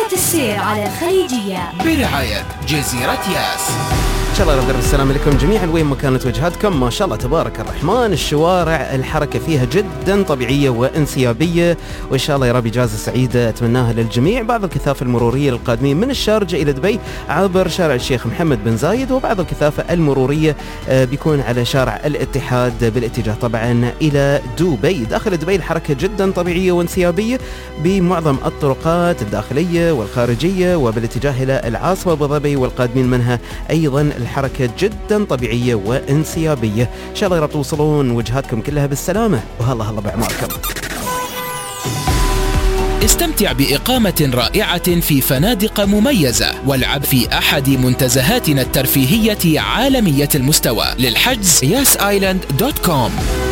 خط السير على الخليجية برعاية جزيرة ياس. إن شاء الله رب السلام عليكم جميعا وين ما كانت وجهاتكم. ما شاء الله تبارك الرحمن، الشوارع الحركة فيها جدا طبيعية وانسيابية، وإن شاء الله يا رب إجازة سعيدة أتمناها للجميع. بعض الكثافة المرورية للقادمين من الشارجة إلى دبي عبر شارع الشيخ محمد بن زايد، وبعض الكثافة المرورية بيكون على شارع الاتحاد بالاتجاه طبعا إلى دبي. داخل دبي الحركة جدا طبيعية وانسيابية بمعظم الطرقات الداخلية والخارجية، وبالاتجاه إلى العاصمة أبو ظبي والقادمين منها أيضا الحركة جدا طبيعية وانسيابية. إن شاء الله يا رب توصلون وجهاتكم كلها بالسلامة، وهلا بأعماركم. استمتع بإقامة رائعة في فنادق مميزة، والعب في أحد منتزهاتنا الترفيهية عالمية المستوى. للحجز yasisland.com.